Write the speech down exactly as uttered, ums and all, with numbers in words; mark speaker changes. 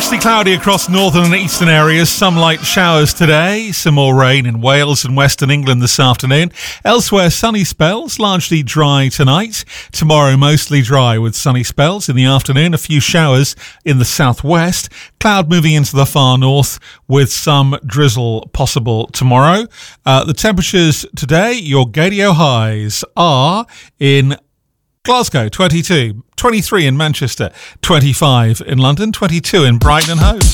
Speaker 1: Mostly cloudy across northern and eastern areas. Some light showers today. Some more rain in Wales and western England this afternoon. Elsewhere, sunny spells, largely dry tonight. Tomorrow, mostly dry with sunny spells. In the afternoon, a few showers in the southwest. Cloud moving into the far north with some drizzle possible tomorrow. Uh, the temperatures today, your Gadio highs are in Glasgow, twenty-two, twenty-three in Manchester, twenty-five in London, twenty-two in Brighton and Hove.